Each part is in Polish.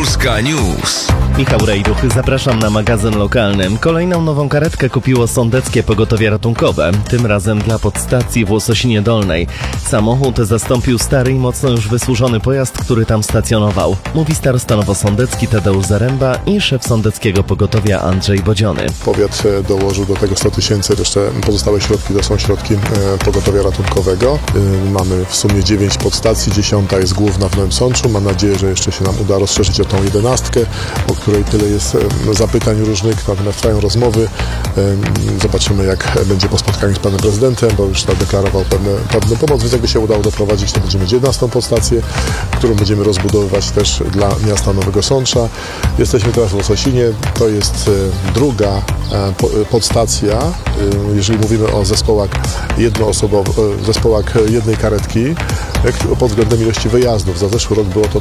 Polska News. Michał Rejduch, zapraszam na magazyn lokalny. Kolejną nową karetkę kupiło Sądeckie Pogotowie Ratunkowe, tym razem dla podstacji w Łososinie Dolnej. Samochód zastąpił stary i mocno już wysłużony pojazd, który tam stacjonował. Mówi starosta nowosądecki Tadeusz Zaręba i szef Sądeckiego Pogotowia Andrzej Bodziony. Powiat dołożył do tego 100 tysięcy, resztę pozostałe środki to są środki Pogotowia Ratunkowego. Mamy w sumie 9 podstacji, 10 jest główna w Nowym Sączu. Mam nadzieję, że jeszcze się nam uda rozszerzyć o tą 11, o której tyle jest zapytań różnych, natomiast trwają rozmowy. Zobaczymy, jak będzie po spotkaniu z panem prezydentem, bo już zadeklarował pewną pomoc, więc jakby się udało doprowadzić, to będziemy mieć 11 podstację, którą będziemy rozbudowywać też dla miasta Nowego Sącza. Jesteśmy teraz w Łososinie, to jest druga podstacja, jeżeli mówimy o zespołach zespołach jednej karetki, pod względem ilości wyjazdów. Za zeszły rok było to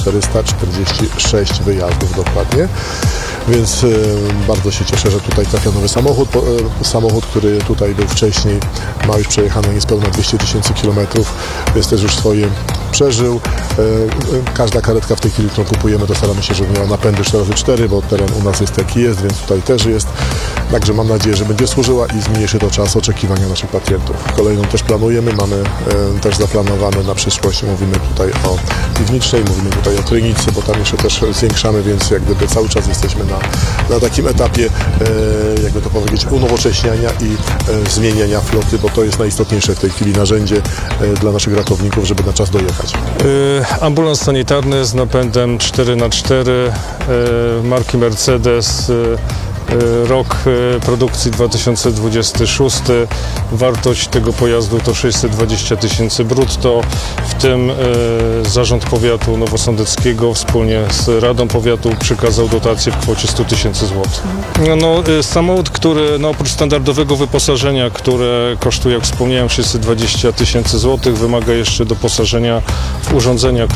1446 wyjazdów dokładnie, więc bardzo się cieszę, że tutaj trafia nowy samochód. Samochód, który tutaj był wcześniej, ma już przejechane niespełna 200 tysięcy kilometrów, więc też już swoje przeżył. Każda karetka w tej chwili, którą kupujemy, to staramy się, żeby miała napędy 4x4, bo teren u nas jest jaki jest, więc tutaj też jest. Także mam nadzieję, że będzie służyła i zmniejszy to czas oczekiwania naszych pacjentów. Kolejną też planujemy, mamy też zaplanowane na przyszłość, mówimy tutaj o piwnicznej, mówimy tutaj o trynicy, bo tam jeszcze też zwiększamy, więc jak gdyby cały czas jesteśmy na takim etapie, jakby to powiedzieć, unowocześniania i zmieniania floty, bo to jest najistotniejsze w tej chwili narzędzie dla naszych ratowników, żeby na czas dojechać. Ambulans sanitarny z napędem 4x4 marki Mercedes. Rok produkcji 2026. Wartość tego pojazdu to 620 tysięcy brutto, w tym Zarząd Powiatu Nowosądeckiego wspólnie z Radą Powiatu przekazał dotację w kwocie 100 tysięcy złotych. Samochód, który oprócz standardowego wyposażenia, które kosztuje, jak wspomniałem, 620 tysięcy złotych, wymaga jeszcze doposażenia w urządzenia,